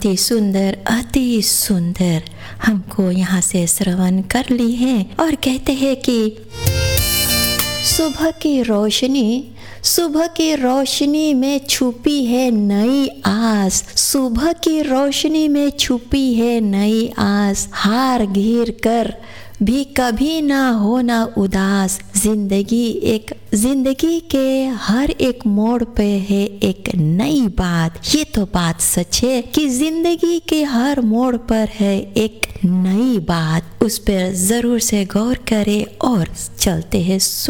ही सुंदर, अति सुंदर हमको यहाँ से श्रवण कर ली है। और कहते हैं कि सुबह की रोशनी में छुपी है नई आस, सुबह की रोशनी में छुपी है नई आस, हार घिर कर भी कभी ना होना उदास। जिंदगी के हर एक मोड़ पे है एक नई बात। ये तो बात सच है कि जिंदगी के हर मोड़ पर है एक नई बात। उस पर जरूर से गौर करें और चलते हैं।